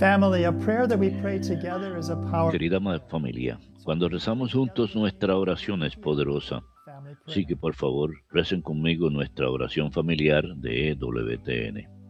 Family, a prayer that we pray together is a power. Querida familia, cuando rezamos juntos nuestra oración es poderosa. Family Así prayer. que por favor, recen conmigo nuestra oración familiar de EWTN.